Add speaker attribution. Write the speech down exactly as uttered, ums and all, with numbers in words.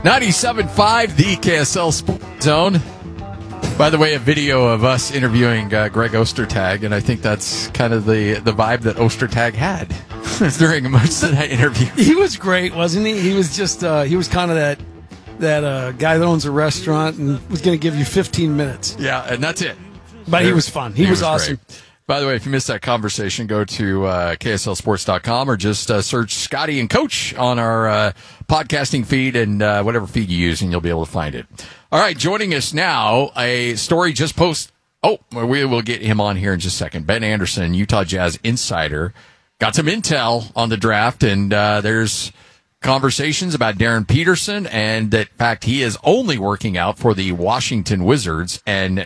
Speaker 1: ninety-seven point five, the K S L Sports Zone. By the way, a video of us interviewing uh, Greg Ostertag, and I think that's kind of the, the vibe that Ostertag had during most of that interview.
Speaker 2: He was great, wasn't he? He was just, uh, he was kind of that that uh, guy that owns a restaurant and was going to give you fifteen minutes.
Speaker 1: Yeah, and that's it.
Speaker 2: But there, he was fun. He, he was, was awesome.
Speaker 1: Great. By the way, if you missed that conversation, go to uh, K S L sports dot com or just uh, search Scotty and Coach on our uh, podcasting feed and uh, whatever feed you use, and you'll be able to find it. All right, joining us now, a story just post. Oh, we will get him on here in just a second. Ben Anderson, Utah Jazz insider, got some intel on the draft, and uh, there's conversations about Darren Peterson, and that in fact he is only working out for the Washington Wizards and